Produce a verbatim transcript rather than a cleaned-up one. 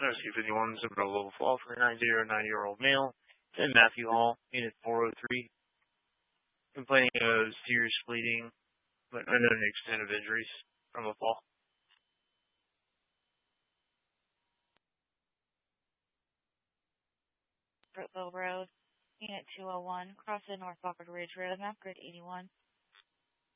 Rescue fifty-one, Super Level Fall for a ninety-year-old male in Matthew Hall, Unit four oh three, complaining of serious bleeding, but unknown extent of injuries from a fall. Fruitville Road, Unit two oh one, crossing North Walker Ridge Road, map grid eighty-one.